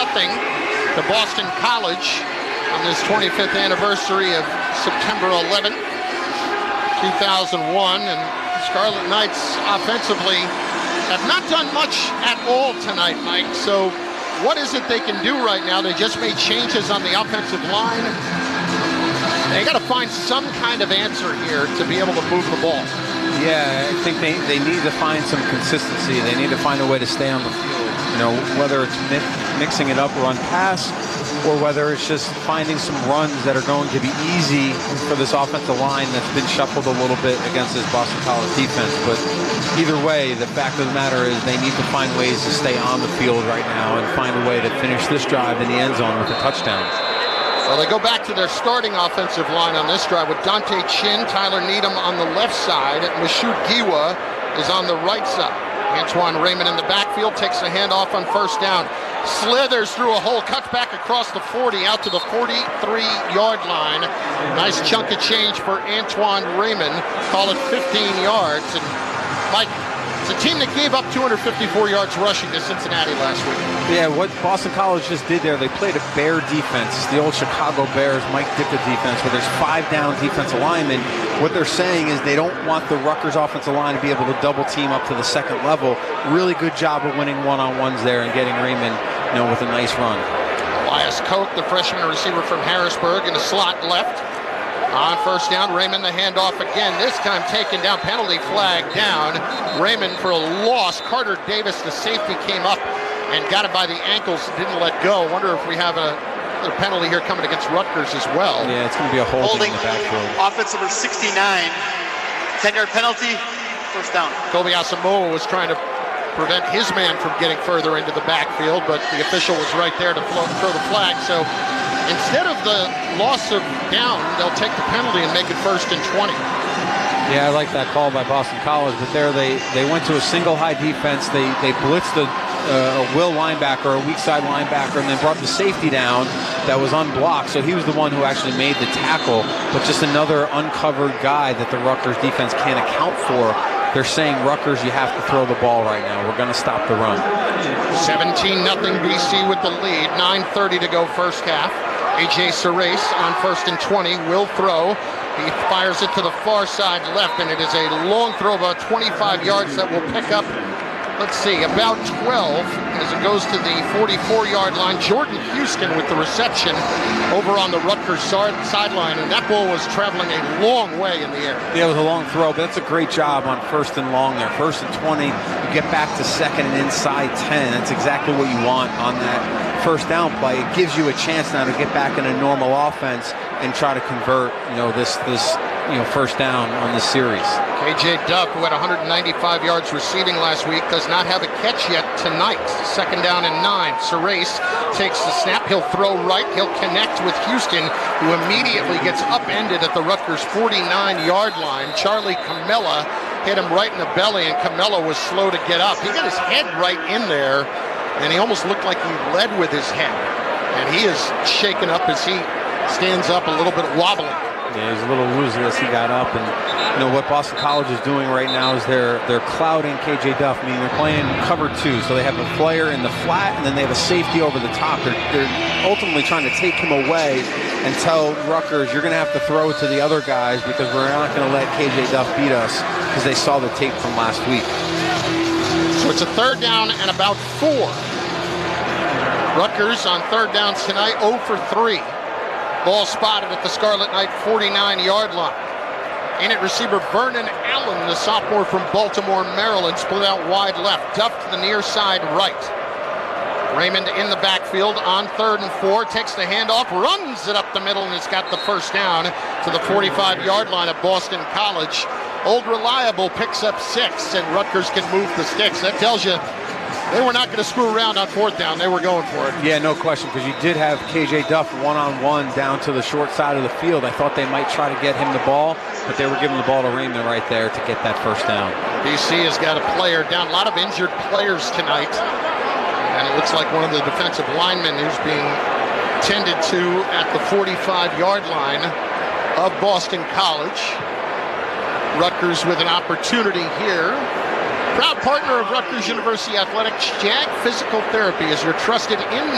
to Boston College on this 25th anniversary of September 11th, 2001. And Scarlet Knights offensively have not done much at all tonight, Mike. So what is it they can do right now? They just made changes on the offensive line. They got to find some kind of answer here to be able to move the ball. Yeah, I think they need to find some consistency. They need to find a way to stay on the field. You know, whether it's mixing it up or on pass, or whether it's just finding some runs that are going to be easy for this offensive line that's been shuffled a little bit against this Boston College defense. But either way, the fact of the matter is they need to find ways to stay on the field right now and find a way to finish this drive in the end zone with a touchdown. Well, they go back to their starting offensive line on this drive with Dante Chin, Tyler Needham on the left side. Mashoud Giwa is on the right side. Antoine Raymond in the backfield takes the handoff on first down. Slithers through a hole, cuts back across the 40 out to the 43-yard line. Nice chunk of change for Antoine Raymond. Call it 15 yards. And Mike, it's a team that gave up 254 yards rushing to Cincinnati last week. Yeah, what Boston College just did there, they played a bear defense. It's the old Chicago Bears, Mike Ditka defense, where there's 5 down defensive linemen. What they're saying is they don't want the Rutgers offensive line to be able to double team up to the second level. Really good job of winning one-on-ones there and getting Raymond, you know, with a nice run. Elias Koch, the freshman receiver from Harrisburg, in the slot left. On first down, Raymond the handoff again, this time taken down, penalty flag down. Raymond for a loss. Carter Davis, the safety, came up and got it by the ankles, didn't let go. Wonder if we have a penalty here coming against Rutgers as well. Yeah, it's going to be a holding in the backfield. Offense number 69, 10-yard penalty, first down. Kobe Asamoah was trying to prevent his man from getting further into the backfield, but the official was right there to throw the flag. So instead of the loss of down, they'll take the penalty and make it 1st and 20. Yeah, I like that call by Boston College, but there they went to a single high defense. They blitzed a will linebacker, a weak side linebacker, and then brought the safety down that was unblocked. So he was the one who actually made the tackle, but just another uncovered guy that the Rutgers defense can't account for. They're saying, Rutgers, you have to throw the ball right now. We're going to stop the run. 17-0 BC with the lead. 9:30 to go first half. A.J. Sarace on 1st and 20 will throw. He fires it to the far side left, and it is a long throw, about 25 yards that will pick up, let's see, about 12 as it goes to the 44-yard line. Jordan Houston with the reception over on the Rutgers sideline, and that ball was traveling a long way in the air. Yeah, it was a long throw, but that's a great job on 1st and long there. 1st and 20, you get back to 2nd and inside 10. That's exactly what you want on that first down play. It gives you a chance now to get back in a normal offense and try to convert, this first down on this series. KJ Duff, who had 195 yards receiving last week, does not have a catch yet tonight. 2nd down and 9. Sarace takes the snap. He'll throw right. He'll connect with Houston, who immediately gets upended at the Rutgers 49-yard line. Charlie Camella hit him right in the belly, and Camella was slow to get up. He got his head right in there, and he almost looked like he led with his head. And he is shaken up as he stands up, a little bit wobbling. Yeah, he's a little woozy as he got up, and what Boston College is doing right now is they're clouding KJ Duff, meaning they're playing cover 2. So they have a player in the flat, and then they have a safety over the top. They're ultimately trying to take him away and tell Rutgers, you're going to have to throw it to the other guys because we're not going to let KJ Duff beat us, because they saw the tape from last week. So it's a 3rd down and about 4. Rutgers on 3rd downs tonight, 0 for 3. Ball spotted at the Scarlet Knight 49-yard line. In at receiver Vernon Allen, the sophomore from Baltimore, Maryland, split out wide left. Duff to the near side right. Raymond in the backfield on 3rd and 4, takes the handoff, runs it up the middle, and has got the first down to the 45-yard line of Boston College. Old Reliable picks up 6, and Rutgers can move the sticks. That tells you they were not going to screw around on 4th down. They were going for it. Yeah, no question, because you did have KJ Duff one-on-one down to the short side of the field. I thought they might try to get him the ball, but they were giving the ball to Raymond right there to get that first down. BC has got a player down. A lot of injured players tonight. And it looks like one of the defensive linemen who's being tended to at the 45-yard line of Boston College. Rutgers with an opportunity here. Proud partner of Rutgers University Athletics, JAG Physical Therapy is your trusted in